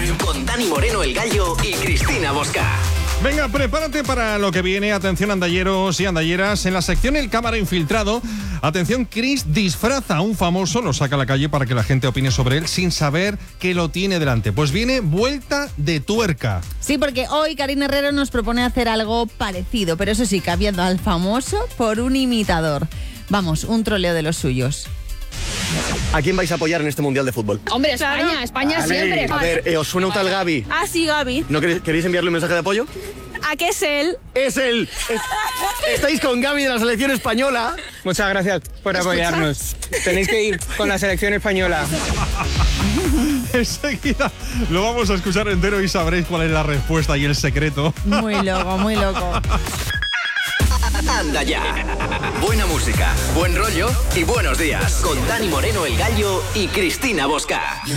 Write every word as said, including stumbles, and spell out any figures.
Con Dani Moreno, el Gallo, y Cristina Bosca. Venga, prepárate para lo que viene. Atención, andalleros y andalleras. En la sección El Cámara Infiltrado, atención, Chris disfraza a un famoso, lo saca a la calle para que la gente opine sobre él sin saber que lo tiene delante. Pues viene vuelta de tuerca. Sí, porque hoy Karina Herrero nos propone hacer algo parecido, pero eso sí, cambiando al famoso por un imitador. Vamos, un troleo de los suyos. ¿A quién vais a apoyar en este Mundial de Fútbol? Hombre, España, Claro. España Vale. siempre. A ver, eh, ¿os suena un tal Gavi? Ah, sí, Gaby. ¿No queréis, queréis enviarle un mensaje de apoyo? ¿A qué es él? ¡Es él! Es- estáis con Gavi de la selección española. Muchas gracias por apoyarnos. Tenéis que ir con la selección española. Enseguida lo vamos a escuchar entero y sabréis cuál es la respuesta y el secreto. Muy loco, muy loco. Anda ya. Buena música, buen rollo y buenos días. Con Dani Moreno, el Gallo, y Cristina Bosca.